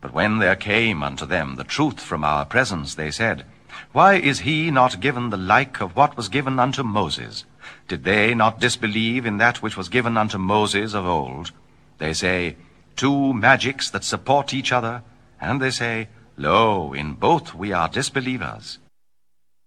But when there came unto them the truth from our presence, they said, Why is he not given the like of what was given unto Moses? Did they not disbelieve in that which was given unto Moses of old? They say, Two magics that support each other. And they say, Lo, in both we are disbelievers.